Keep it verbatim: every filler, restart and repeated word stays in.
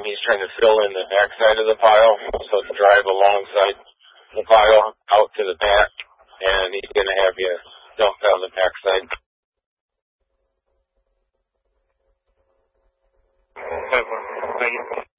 he's trying to fill in the backside of the pile, so to drive alongside the pile out to the back, and he's going to have you dump down the backside. Thank you.